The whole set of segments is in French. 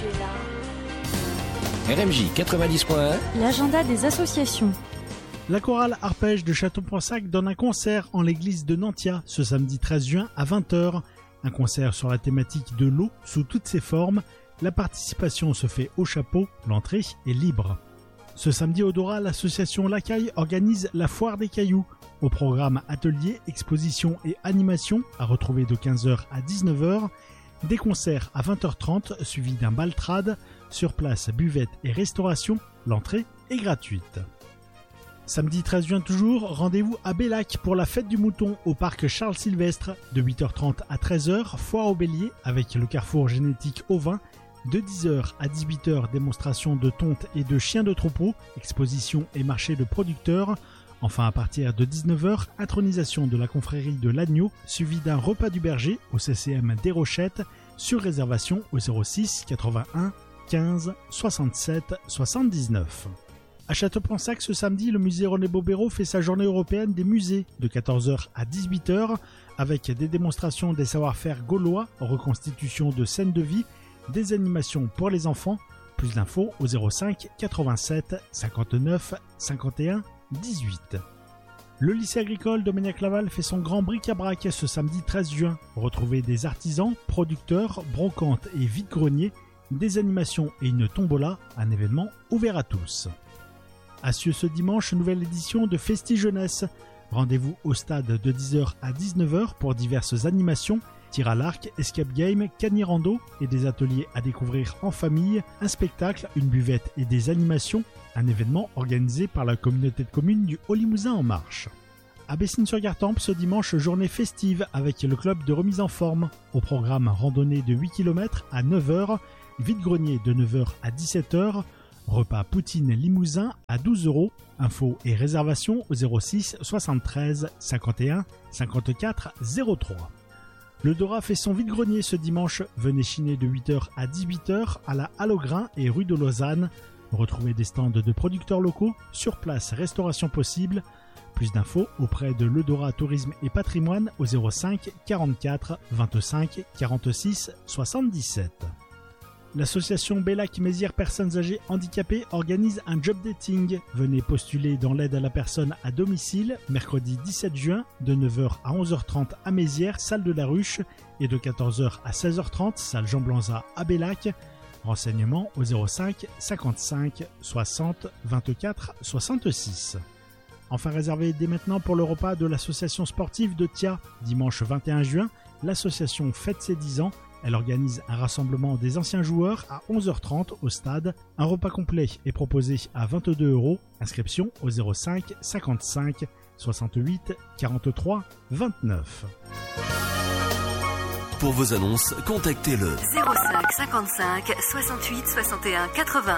tu es là. RMJ 90.1, l'agenda des associations. La chorale Arpège de Château-Poissac donne un concert en l'église de Nantia ce samedi 13 juin à 20h. Un concert sur la thématique de l'eau sous toutes ses formes. La participation se fait au chapeau, l'entrée est libre. Ce samedi au Dora, l'association Lacaille organise la foire des cailloux. Au programme ateliers, expositions et animations à retrouver de 15h à 19h. Des concerts à 20h30 suivis d'un baltrade. Sur place, buvette et restauration, l'entrée est gratuite. Samedi 13 juin toujours, rendez-vous à Bellac pour la fête du mouton au parc Charles Sylvestre. De 8h30 à 13h, foire au bélier avec le carrefour génétique ovin. De 10h à 18h, démonstration de tonte et de chiens de troupeau, exposition et marché de producteurs. Enfin, à partir de 19h, intronisation de la confrérie de l'agneau, suivi d'un repas du berger au CCM des Rochettes, sur réservation au 06 81 15 67 79. À Château-Poissac, ce samedi, le musée René Bobéro fait sa journée européenne des musées de 14h à 18h avec des démonstrations des savoir-faire gaulois, reconstitution de scènes de vie, des animations pour les enfants. Plus d'infos au 05 87 59 51 18. Le lycée agricole Dominiac-Laval fait son grand bric-à-brac ce samedi 13 juin. Retrouvez des artisans, producteurs, brocantes et vide-greniers, des animations et une tombola, un événement ouvert à tous. À Cieux ce dimanche, nouvelle édition de Festi Jeunesse. Rendez-vous au stade de 10h à 19h pour diverses animations, tir à l'arc, escape game, canirando et des ateliers à découvrir en famille, un spectacle, une buvette et des animations, un événement organisé par la communauté de communes du Haut-Limousin en marche. À Bessines-sur-Gartempe, ce dimanche, journée festive avec le club de remise en forme. Au programme randonnée de 8 km à 9h, vide-grenier de 9h à 17h, repas Poutine Limousin à 12 €. Infos et réservations au 06 73 51 54 03. Le Dora fait son vide-grenier ce dimanche. Venez chiner de 8h à 18h à la Halle aux Grains et rue de Lausanne. Retrouvez des stands de producteurs locaux, sur place restauration possible. Plus d'infos auprès de l'Eudora Tourisme et Patrimoine au 05 44 25 46 77. L'association Bellac-Mézières Personnes Âgées Handicapées organise un job dating. Venez postuler dans l'aide à la personne à domicile, mercredi 17 juin, de 9h à 11h30 à Mézières, salle de la Ruche, et de 14h à 16h30, salle Jean Blanza à Bellac. Renseignements au 05 55 60 24 66. Enfin, réservé dès maintenant pour le repas de l'association sportive de Thia. Dimanche 21 juin, l'association fête ses 10 ans. Elle organise un rassemblement des anciens joueurs à 11h30 au stade. Un repas complet est proposé à 22 €. Inscription au 05 55 68 43 29. Pour vos annonces, contactez le 05 55 68 61 80.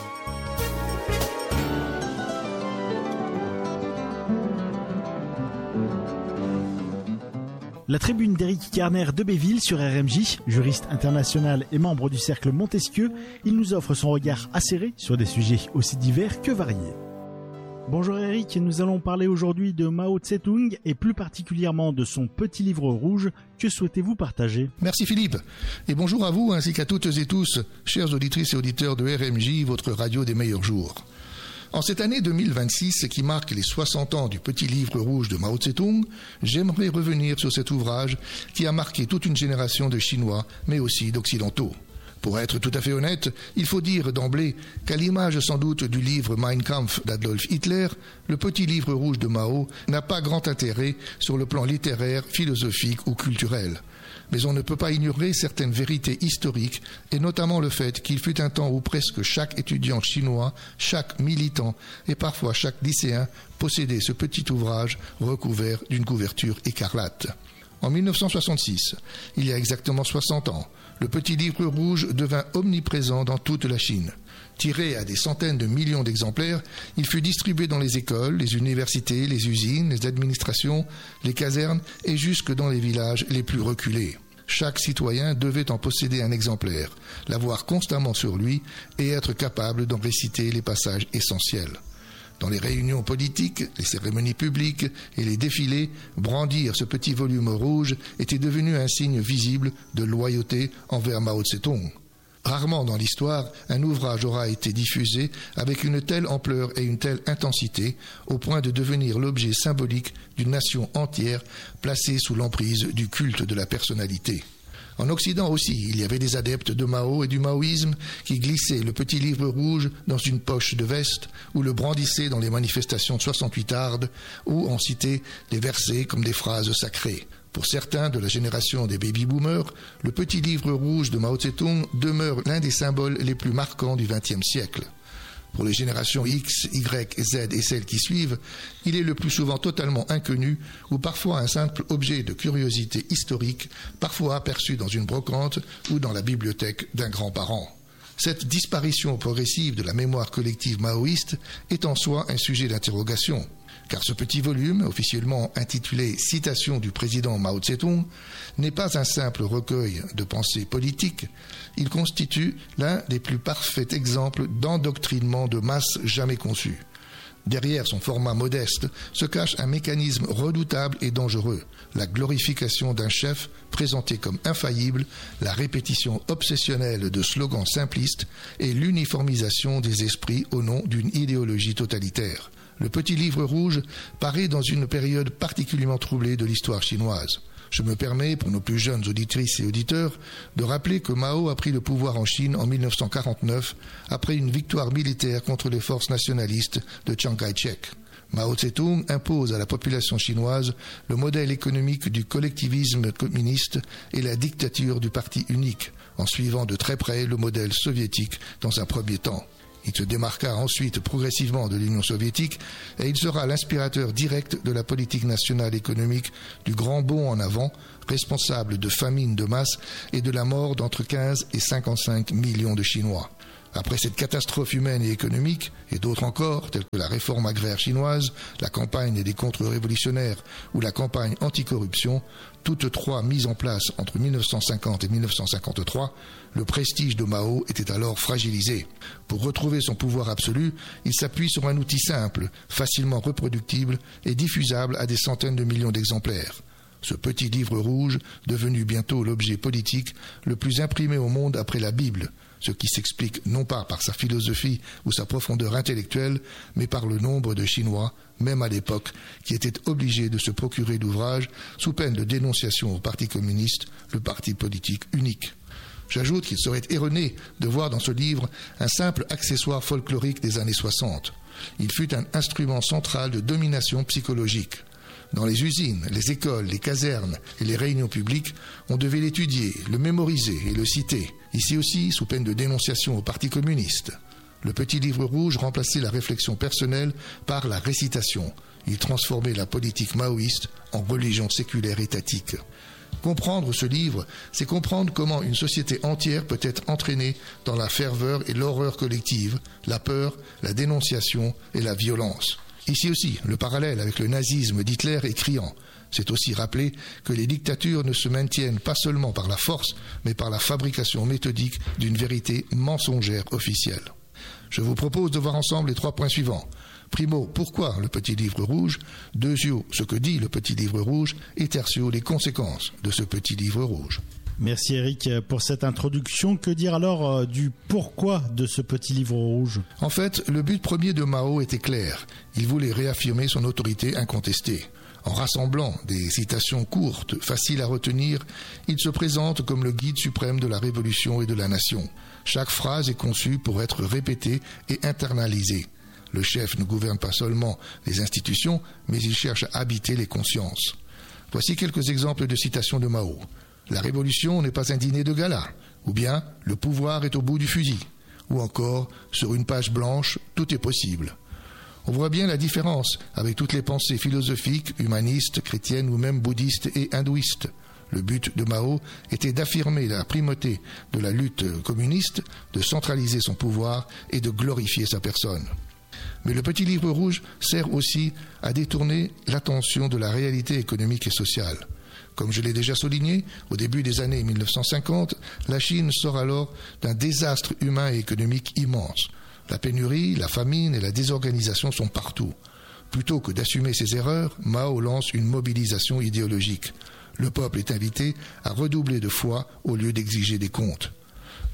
La tribune d'Éric Kerner de Béville sur RMJ, juriste international et membre du cercle Montesquieu, il nous offre son regard acéré sur des sujets aussi divers que variés. Bonjour Eric, nous allons parler aujourd'hui de Mao Tse-tung et plus particulièrement de son petit livre rouge. Que souhaitez-vous partager ? Merci Philippe, et bonjour à vous ainsi qu'à toutes et tous, chères auditrices et auditeurs de RMJ, votre radio des meilleurs jours. En cette année 2026 qui marque les 60 ans du petit livre rouge de Mao Tse-tung, j'aimerais revenir sur cet ouvrage qui a marqué toute une génération de Chinois, mais aussi d'Occidentaux. Pour être tout à fait honnête, il faut dire d'emblée qu'à l'image sans doute du livre Mein Kampf d'Adolf Hitler, le petit livre rouge de Mao n'a pas grand intérêt sur le plan littéraire, philosophique ou culturel. Mais on ne peut pas ignorer certaines vérités historiques, et notamment le fait qu'il fut un temps où presque chaque étudiant chinois, chaque militant et parfois chaque lycéen possédait ce petit ouvrage recouvert d'une couverture écarlate. En 1966, il y a exactement 60 ans, le petit livre rouge devint omniprésent dans toute la Chine. Tiré à des centaines de millions d'exemplaires, il fut distribué dans les écoles, les universités, les usines, les administrations, les casernes et jusque dans les villages les plus reculés. Chaque citoyen devait en posséder un exemplaire, l'avoir constamment sur lui et être capable d'en réciter les passages essentiels. Dans les réunions politiques, les cérémonies publiques et les défilés, brandir ce petit volume rouge était devenu un signe visible de loyauté envers Mao Tse-tung. Rarement dans l'histoire, un ouvrage aura été diffusé avec une telle ampleur et une telle intensité, au point de devenir l'objet symbolique d'une nation entière placée sous l'emprise du culte de la personnalité. En Occident aussi, il y avait des adeptes de Mao et du maoïsme qui glissaient le petit livre rouge dans une poche de veste ou le brandissaient dans les manifestations de 68 Ardes où on citait les versets comme des phrases sacrées. Pour certains de la génération des baby-boomers, le petit livre rouge de Mao Tse-tung demeure l'un des symboles les plus marquants du XXe siècle. Pour les générations X, Y, Z et celles qui suivent, il est le plus souvent totalement inconnu ou parfois un simple objet de curiosité historique, parfois aperçu dans une brocante ou dans la bibliothèque d'un grand-parent. Cette disparition progressive de la mémoire collective maoïste est en soi un sujet d'interrogation, car ce petit volume, officiellement intitulé « Citation du président Mao Tse-tung », n'est pas un simple recueil de pensées politiques, il constitue l'un des plus parfaits exemples d'endoctrinement de masse jamais conçu. Derrière son format modeste se cache un mécanisme redoutable et dangereux, la glorification d'un chef présenté comme infaillible, la répétition obsessionnelle de slogans simplistes et l'uniformisation des esprits au nom d'une idéologie totalitaire. Le petit livre rouge paraît dans une période particulièrement troublée de l'histoire chinoise. Je me permets, pour nos plus jeunes auditrices et auditeurs, de rappeler que Mao a pris le pouvoir en Chine en 1949 après une victoire militaire contre les forces nationalistes de Chiang Kai-shek. Mao Tse-tung impose à la population chinoise le modèle économique du collectivisme communiste et la dictature du parti unique, en suivant de très près le modèle soviétique dans un premier temps. Il se démarqua ensuite progressivement de l'Union soviétique et il sera l'inspirateur direct de la politique nationale économique du grand bond en avant, responsable de famines de masse et de la mort d'entre 15 et 55 millions de Chinois. Après cette catastrophe humaine et économique, et d'autres encore, telles que la réforme agraire chinoise, la campagne des contre-révolutionnaires ou la campagne anticorruption, toutes trois mises en place entre 1950 et 1953, le prestige de Mao était alors fragilisé. Pour retrouver son pouvoir absolu, il s'appuie sur un outil simple, facilement reproductible et diffusable à des centaines de millions d'exemplaires. Ce petit livre rouge, devenu bientôt l'objet politique le plus imprimé au monde après la Bible, ce qui s'explique non pas par sa philosophie ou sa profondeur intellectuelle, mais par le nombre de Chinois, même à l'époque, qui étaient obligés de se procurer l'ouvrage sous peine de dénonciation au Parti communiste, le parti politique unique. J'ajoute qu'il serait erroné de voir dans ce livre un simple accessoire folklorique des années 60. Il fut un instrument central de domination psychologique. Dans les usines, les écoles, les casernes et les réunions publiques, on devait l'étudier, le mémoriser et le citer. Ici aussi, sous peine de dénonciation au Parti communiste. Le petit livre rouge remplaçait la réflexion personnelle par la récitation. Il transformait la politique maoïste en religion séculaire étatique. Comprendre ce livre, c'est comprendre comment une société entière peut être entraînée dans la ferveur et l'horreur collective, la peur, la dénonciation et la violence. Ici aussi, le parallèle avec le nazisme d'Hitler est criant. C'est aussi rappeler que les dictatures ne se maintiennent pas seulement par la force, mais par la fabrication méthodique d'une vérité mensongère officielle. Je vous propose de voir ensemble les 3 points suivants. Primo, pourquoi le petit livre rouge? Deuxio, ce que dit le petit livre rouge? Et tertio, les conséquences de ce petit livre rouge. Merci Eric pour cette introduction. Que dire alors du pourquoi de ce petit livre rouge? En fait, le but premier de Mao était clair. Il voulait réaffirmer son autorité incontestée. En rassemblant des citations courtes, faciles à retenir, il se présente comme le guide suprême de la révolution et de la nation. Chaque phrase est conçue pour être répétée et internalisée. Le chef ne gouverne pas seulement les institutions, mais il cherche à habiter les consciences. Voici quelques exemples de citations de Mao. La révolution n'est pas un dîner de gala, ou bien le pouvoir est au bout du fusil, ou encore sur une page blanche, tout est possible. On voit bien la différence avec toutes les pensées philosophiques, humanistes, chrétiennes ou même bouddhistes et hindouistes. Le but de Mao était d'affirmer la primauté de la lutte communiste, de centraliser son pouvoir et de glorifier sa personne. Mais le petit livre rouge sert aussi à détourner l'attention de la réalité économique et sociale. Comme je l'ai déjà souligné, au début des années 1950, la Chine sort alors d'un désastre humain et économique immense. La pénurie, la famine et la désorganisation sont partout. Plutôt que d'assumer ses erreurs, Mao lance une mobilisation idéologique. Le peuple est invité à redoubler de foi au lieu d'exiger des comptes.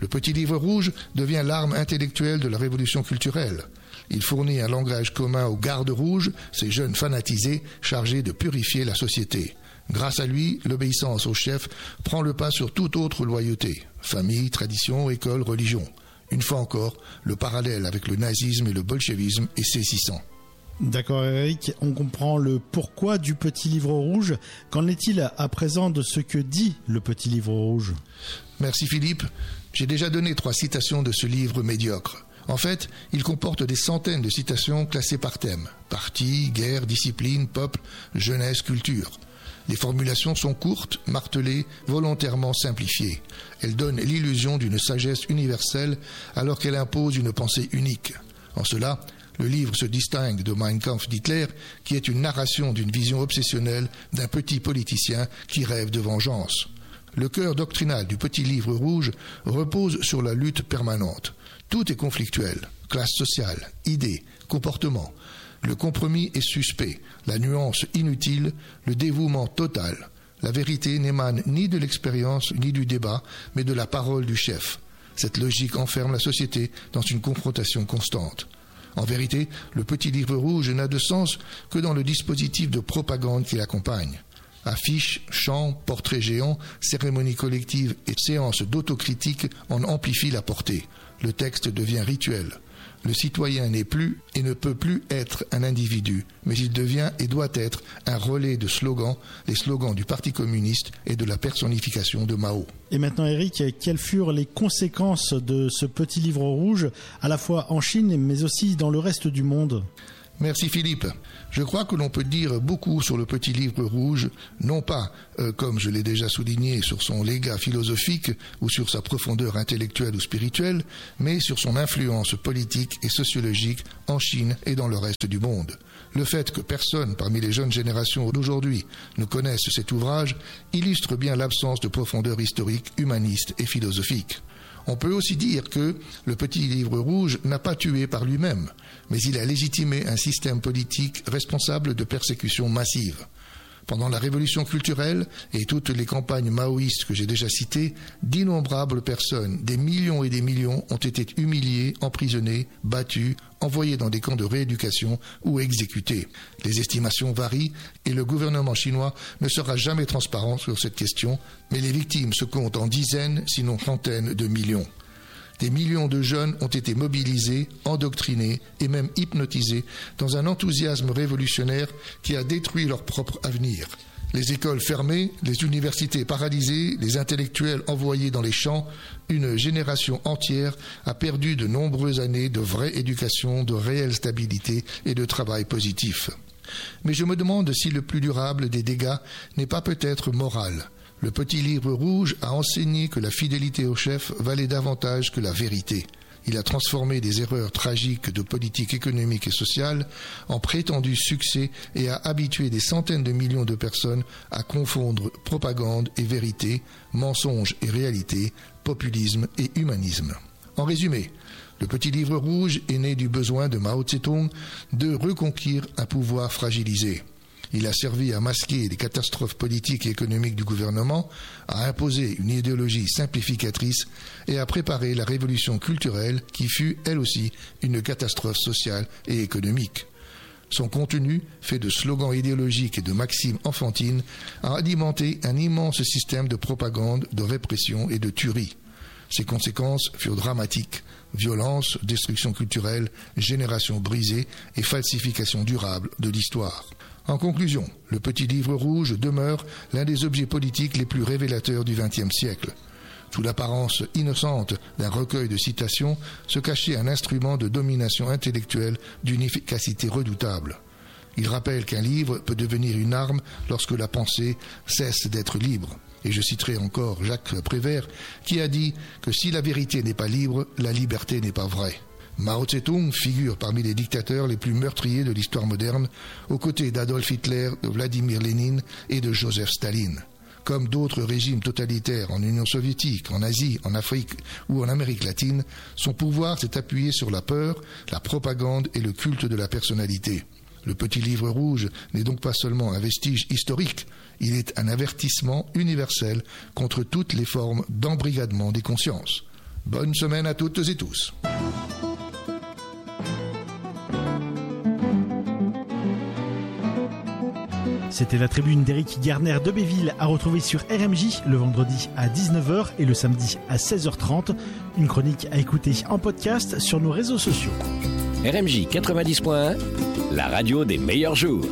Le petit livre rouge devient l'arme intellectuelle de la révolution culturelle. Il fournit un langage commun aux gardes rouges, ces jeunes fanatisés chargés de purifier la société. Grâce à lui, l'obéissance au chef prend le pas sur toute autre loyauté. Famille, tradition, école, religion. Une fois encore, le parallèle avec le nazisme et le bolchevisme est saisissant. D'accord Eric, on comprend le pourquoi du petit livre rouge. Qu'en est-il à présent de ce que dit le petit livre rouge ? Merci Philippe. J'ai déjà donné 3 citations de ce livre médiocre. En fait, il comporte des centaines de citations classées par thème. Parti, guerre, discipline, peuple, jeunesse, culture. Les formulations sont courtes, martelées, volontairement simplifiées. Elles donnent l'illusion d'une sagesse universelle alors qu'elle impose une pensée unique. En cela, le livre se distingue de Mein Kampf d'Hitler, qui est une narration d'une vision obsessionnelle d'un petit politicien qui rêve de vengeance. Le cœur doctrinal du petit livre rouge repose sur la lutte permanente. Tout est conflictuel, classe sociale, idées, comportement. Le compromis est suspect, la nuance inutile, le dévouement total. La vérité n'émane ni de l'expérience ni du débat, mais de la parole du chef. Cette logique enferme la société dans une confrontation constante. En vérité, le petit livre rouge n'a de sens que dans le dispositif de propagande qui l'accompagne. Affiches, chants, portraits géants, cérémonies collectives et séances d'autocritique en amplifient la portée. Le texte devient rituel. Le citoyen n'est plus et ne peut plus être un individu, mais il devient et doit être un relais de slogans, les slogans du Parti communiste et de la personnification de Mao. Et maintenant Eric, quelles furent les conséquences de ce petit livre rouge, à la fois en Chine mais aussi dans le reste du monde ? Merci Philippe. Je crois que l'on peut dire beaucoup sur le petit livre rouge, non pas, comme je l'ai déjà souligné, sur son légat philosophique ou sur sa profondeur intellectuelle ou spirituelle, mais sur son influence politique et sociologique en Chine et dans le reste du monde. Le fait que personne parmi les jeunes générations d'aujourd'hui ne connaisse cet ouvrage illustre bien l'absence de profondeur historique, humaniste et philosophique. On peut aussi dire que le petit livre rouge n'a pas tué par lui-même, mais il a légitimé un système politique responsable de persécutions massives. Pendant la révolution culturelle et toutes les campagnes maoïstes que j'ai déjà citées, d'innombrables personnes, des millions et des millions, ont été humiliées, emprisonnées, battues, envoyées dans des camps de rééducation ou exécutées. Les estimations varient et le gouvernement chinois ne sera jamais transparent sur cette question, mais les victimes se comptent en dizaines, sinon centaines de millions. Des millions de jeunes ont été mobilisés, endoctrinés et même hypnotisés dans un enthousiasme révolutionnaire qui a détruit leur propre avenir. Les écoles fermées, les universités paralysées, les intellectuels envoyés dans les champs, une génération entière a perdu de nombreuses années de vraie éducation, de réelle stabilité et de travail positif. Mais je me demande si le plus durable des dégâts n'est pas peut-être moral. Le petit livre rouge a enseigné que la fidélité au chef valait davantage que la vérité. Il a transformé des erreurs tragiques de politique économique et sociale en prétendu succès et a habitué des centaines de millions de personnes à confondre propagande et vérité, mensonge et réalité, populisme et humanisme. En résumé, le petit livre rouge est né du besoin de Mao Tse-tung de reconquérir un pouvoir fragilisé. Il a servi à masquer les catastrophes politiques et économiques du gouvernement, à imposer une idéologie simplificatrice et à préparer la révolution culturelle qui fut, elle aussi, une catastrophe sociale et économique. Son contenu, fait de slogans idéologiques et de maximes enfantines, a alimenté un immense système de propagande, de répression et de tuerie. Ses conséquences furent dramatiques. Violence, destruction culturelle, génération brisée et falsification durable de l'histoire. En conclusion, le petit livre rouge demeure l'un des objets politiques les plus révélateurs du XXe siècle. Sous l'apparence innocente d'un recueil de citations se cachait un instrument de domination intellectuelle d'une efficacité redoutable. Il rappelle qu'un livre peut devenir une arme lorsque la pensée cesse d'être libre. Et je citerai encore Jacques Prévert qui a dit que si la vérité n'est pas libre, la liberté n'est pas vraie. Mao Tse-tung figure parmi les dictateurs les plus meurtriers de l'histoire moderne, aux côtés d'Adolf Hitler, de Vladimir Lénine et de Joseph Staline. Comme d'autres régimes totalitaires en Union soviétique, en Asie, en Afrique ou en Amérique latine, son pouvoir s'est appuyé sur la peur, la propagande et le culte de la personnalité. Le petit livre rouge n'est donc pas seulement un vestige historique, il est un avertissement universel contre toutes les formes d'embrigadement des consciences. Bonne semaine à toutes et tous. C'était la tribune d'Éric Garner de Béville à retrouver sur RMJ le vendredi à 19h et le samedi à 16h30. Une chronique à écouter en podcast sur nos réseaux sociaux. RMJ 90.1, la radio des meilleurs jours.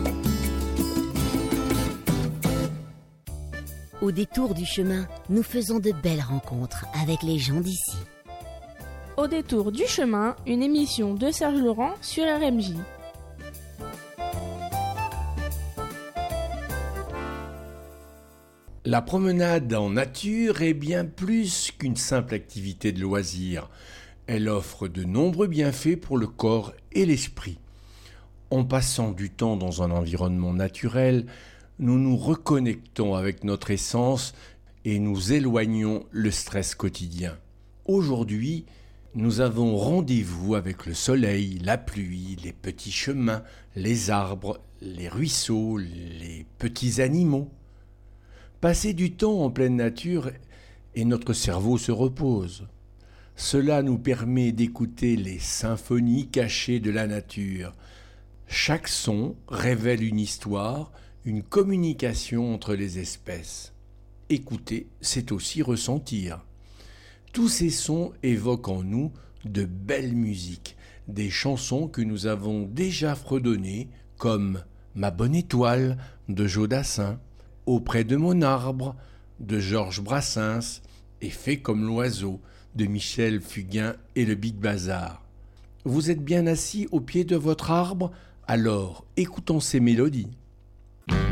Au détour du chemin, nous faisons de belles rencontres avec les gens d'ici. Au détour du chemin, une émission de Serge Laurent sur RMJ. La promenade en nature est bien plus qu'une simple activité de loisir. Elle offre de nombreux bienfaits pour le corps et l'esprit. En passant du temps dans un environnement naturel, nous nous reconnectons avec notre essence et nous éloignons le stress quotidien. Aujourd'hui, nous avons rendez-vous avec le soleil, la pluie, les petits chemins, les arbres, les ruisseaux, les petits animaux. Passer du temps en pleine nature et notre cerveau se repose. Cela nous permet d'écouter les symphonies cachées de la nature. Chaque son révèle une histoire, une communication entre les espèces. Écouter, c'est aussi ressentir. Tous ces sons évoquent en nous de belles musiques, des chansons que nous avons déjà fredonnées, comme « Ma bonne étoile » de Jodassin, « Auprès de mon arbre » de Georges Brassens et « Fait comme l'oiseau » de Michel Fugain et le Big Bazar. Vous êtes bien assis au pied de votre arbre? Alors écoutons ces mélodies.